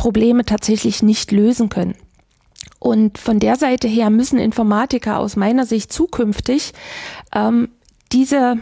Probleme tatsächlich nicht lösen können. Und von der Seite her müssen Informatiker aus meiner Sicht zukünftig diese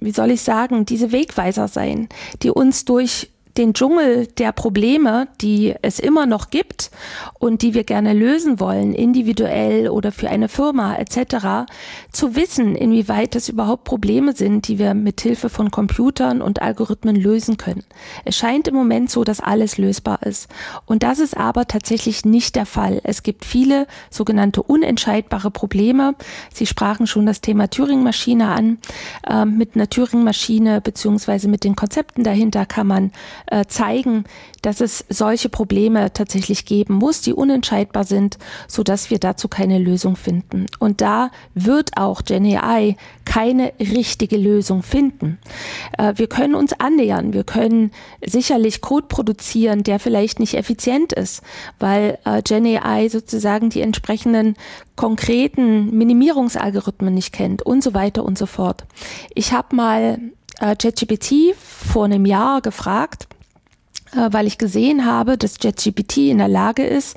Wegweiser sein, die uns durch den Dschungel der Probleme, die es immer noch gibt und die wir gerne lösen wollen, individuell oder für eine Firma etc., zu wissen, inwieweit es überhaupt Probleme sind, die wir mit Hilfe von Computern und Algorithmen lösen können. Es scheint im Moment so, dass alles lösbar ist. Und das ist aber tatsächlich nicht der Fall. Es gibt viele sogenannte unentscheidbare Probleme. Sie sprachen schon das Thema Turing-Maschine an. Mit einer Turing-Maschine beziehungsweise mit den Konzepten dahinter kann man zeigen, dass es solche Probleme tatsächlich geben muss, die unentscheidbar sind, sodass wir dazu keine Lösung finden. Und da wird auch GenAI keine richtige Lösung finden. Wir können uns annähern, wir können sicherlich Code produzieren, der vielleicht nicht effizient ist, weil GenAI sozusagen die entsprechenden konkreten Minimierungsalgorithmen nicht kennt und so weiter und so fort. Ich habe mal ChatGPT vor einem Jahr gefragt, weil ich gesehen habe, dass ChatGPT in der Lage ist,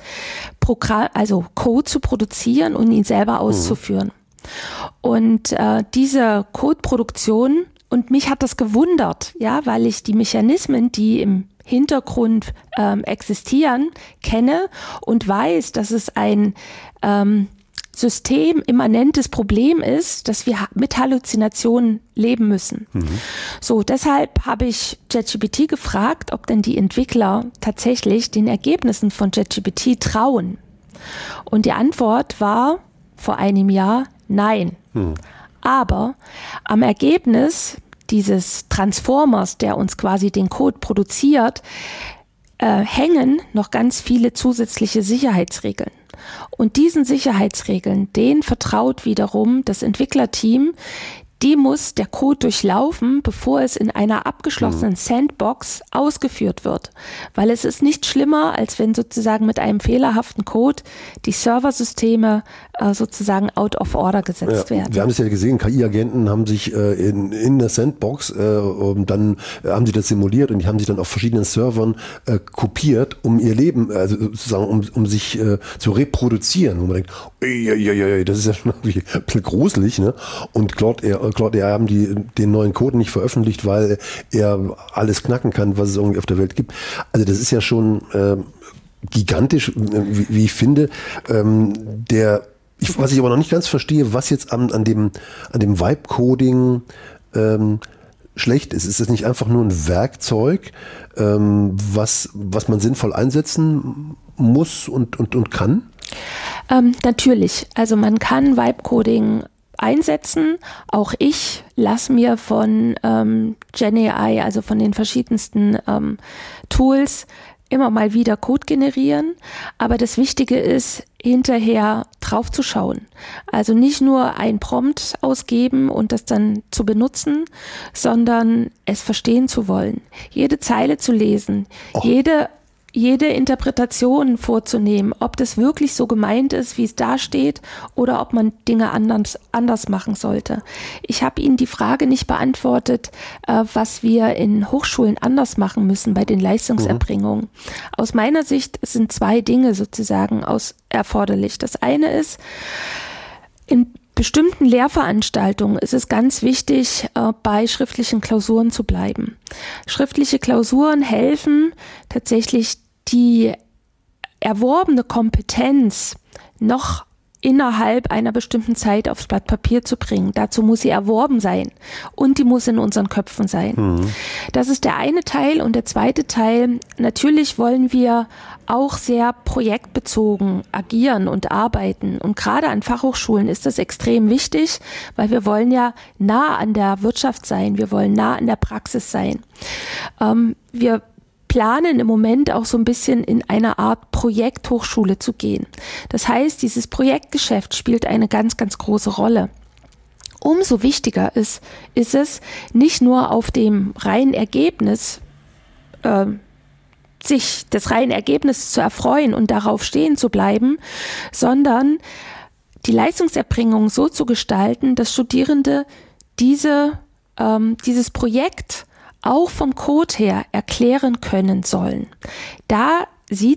Code zu produzieren und ihn selber auszuführen. Und diese Codeproduktion, und mich hat das gewundert, ja, weil ich die Mechanismen, die im Hintergrund existieren, kenne und weiß, dass es ein systemimmanentes Problem ist, dass wir mit Halluzinationen leben müssen. So, deshalb habe ich ChatGPT gefragt, ob denn die Entwickler tatsächlich den Ergebnissen von ChatGPT trauen. Und die Antwort war vor einem Jahr nein. Aber am Ergebnis dieses Transformers, der uns quasi den Code produziert, hängen noch ganz viele zusätzliche Sicherheitsregeln. Und diesen Sicherheitsregeln, denen vertraut wiederum das Entwicklerteam, die muss der Code durchlaufen, bevor es in einer abgeschlossenen Sandbox ausgeführt wird. Weil es ist nicht schlimmer, als wenn sozusagen mit einem fehlerhaften Code die Serversysteme sozusagen out of order gesetzt werden. Wir haben es ja gesehen, KI-Agenten haben sich in der Sandbox, dann haben sie das simuliert und die haben sich dann auf verschiedenen Servern kopiert, um ihr Leben, also sozusagen um sich zu reproduzieren. Wo man denkt, das ist ja schon irgendwie ein bisschen gruselig, ne? Und Claude AI haben den neuen Code nicht veröffentlicht, weil er alles knacken kann, was es irgendwie auf der Welt gibt. Also das ist ja schon gigantisch, wie ich finde. Was ich aber noch nicht ganz verstehe, was jetzt an dem Vibe-Coding schlecht ist. Ist das nicht einfach nur ein Werkzeug, was man sinnvoll einsetzen muss und kann? Natürlich. Also man kann Vibe-Coding einsetzen. Auch ich lasse mir von GenAI, also von den verschiedensten Tools, immer mal wieder Code generieren. Aber das Wichtige ist, hinterher drauf zu schauen. Also nicht nur ein Prompt ausgeben und das dann zu benutzen, sondern es verstehen zu wollen. Jede Zeile zu lesen, jede Interpretation vorzunehmen, ob das wirklich so gemeint ist, wie es da steht, oder ob man Dinge anders machen sollte. Ich habe Ihnen die Frage nicht beantwortet, was wir in Hochschulen anders machen müssen bei den Leistungserbringungen. Aus meiner Sicht sind zwei Dinge sozusagen erforderlich. Das eine ist, in bestimmten Lehrveranstaltungen ist es ganz wichtig, bei schriftlichen Klausuren zu bleiben. Schriftliche Klausuren helfen tatsächlich, die erworbene Kompetenz noch innerhalb einer bestimmten Zeit aufs Blatt Papier zu bringen. Dazu muss sie erworben sein und die muss in unseren Köpfen sein. Das ist der eine Teil. Und der zweite Teil, natürlich wollen wir auch sehr projektbezogen agieren und arbeiten. Und gerade an Fachhochschulen ist das extrem wichtig, weil wir wollen ja nah an der Wirtschaft sein, wir wollen nah an der Praxis sein. Wir planen im Moment auch so ein bisschen in eine Art Projekthochschule zu gehen. Das heißt, dieses Projektgeschäft spielt eine ganz, ganz große Rolle. Umso wichtiger ist es, nicht nur auf dem reinen Ergebnis, sich des reinen Ergebnisses zu erfreuen und darauf stehen zu bleiben, sondern die Leistungserbringung so zu gestalten, dass Studierende dieses Projekt auch vom Code her erklären können sollen. Da sieht